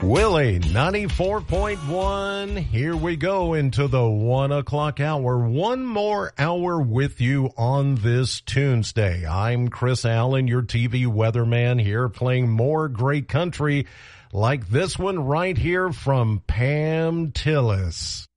Willie, 94.1. Here we go into the 1 o'clock hour. One more hour with you on this Tuesday. I'm Chris Allen, your TV weatherman here, playing more great country like this one right here from Pam Tillis.